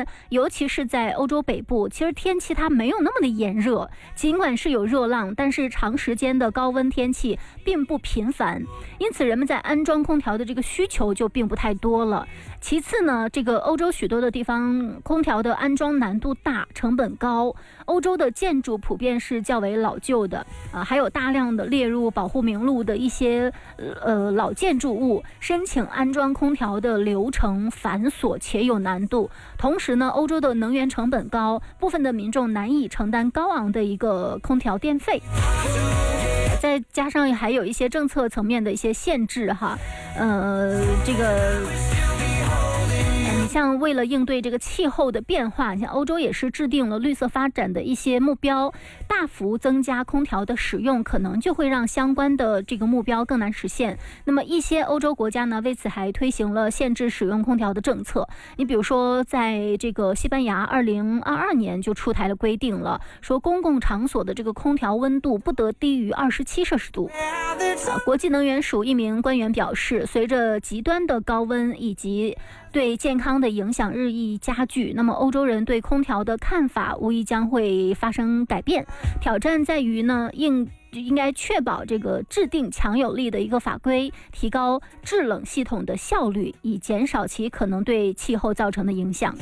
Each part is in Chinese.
天，尤其是在欧洲北部，其实天气它没有那么的炎热，尽管是有热浪，但是长时间的高温天气并不频繁，因此人们在安装空调的这个需求就并不太多了。其次呢，这个欧洲许多的地方空调的安装难度大，成本高，欧洲的建筑普遍是较为老旧的还有大量的列入保护名录的一些老建筑物，申请安装空调的流程繁琐且有难度。同时呢，欧洲的能源成本高，部分的民众难以承担高昂的一个空调电费，再加上还有一些政策层面的一些限制哈，这个。你像为了应对这个气候的变化，像欧洲也是制定了绿色发展的一些目标，大幅增加空调的使用，可能就会让相关的这个目标更难实现。那么一些欧洲国家呢，为此还推行了限制使用空调的政策。你比如说，在这个西班牙2022年就出台了规定了，说公共场所的这个空调温度不得低于27摄氏度。国际能源署一名官员表示，随着极端的高温以及对健康的影响日益加剧，那么欧洲人对空调的看法无疑将会发生改变。挑战在于呢，应该确保这个制定强有力的一个法规，提高制冷系统的效率，以减少其可能对气候造成的影响。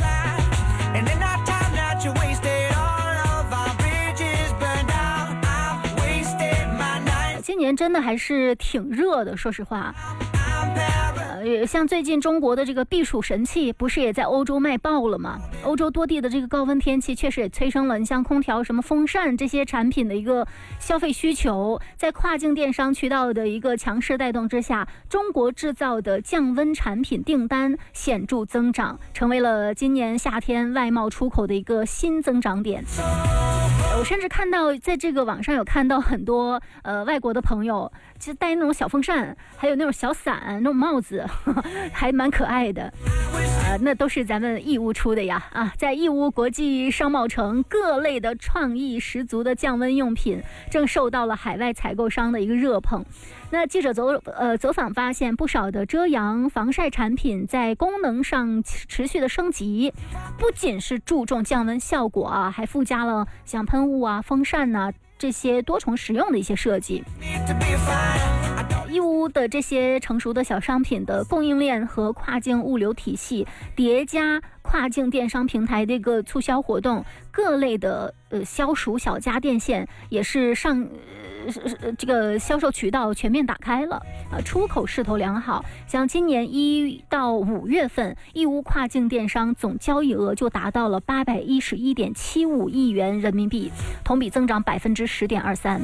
今年真的还是挺热的，说实话。像最近中国的这个避暑神器不是也在欧洲卖爆了吗？欧洲多地的这个高温天气确实也催生了你像空调、什么风扇这些产品的一个消费需求。在跨境电商渠道的一个强势带动之下，中国制造的降温产品订单显著增长，成为了今年夏天外贸出口的一个新增长点。我甚至看到在这个网上有看到很多外国的朋友就戴那种小风扇，还有那种小伞，那种帽子，还蛮可爱的。那都是咱们义乌出的呀在义乌国际商贸城，各类的创意十足的降温用品正受到了海外采购商的一个热捧。那记者走访发现，不少的遮阳防晒产品在功能上持续的升级，不仅是注重降温效果还附加了像喷雾风扇这些多重实用的一些设计。义乌的这些成熟的小商品的供应链和跨境物流体系，叠加跨境电商平台的一个促销活动，各类的消暑小家电线也是这个销售渠道全面打开了出口势头良好。像今年1到5月份，义乌跨境电商总交易额就达到了811.75亿元人民币，同比增长10.23%。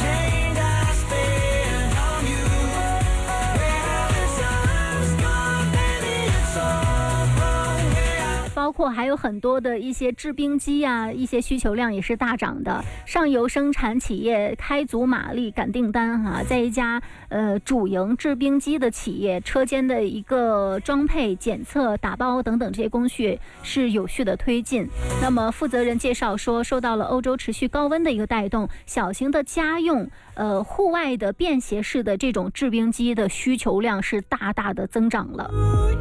包括还有很多的一些制冰机一些需求量也是大涨的。上游生产企业开足马力赶订单在一家主营制冰机的企业，车间的一个装配、检测、打包等等这些工序是有序的推进。那么负责人介绍说，受到了欧洲持续高温的一个带动，小型的家用户外的便携式的这种制冰机的需求量是大大的增长了。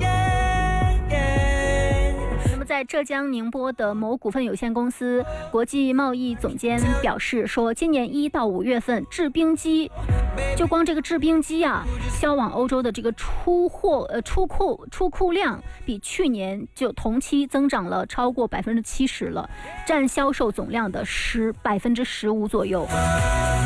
在浙江宁波的某股份有限公司国际贸易总监表示说，今年1到5月份制冰机，就光这个制冰机销往欧洲的这个出库量比去年就同期增长了超过70%了，占销售总量的15%左右。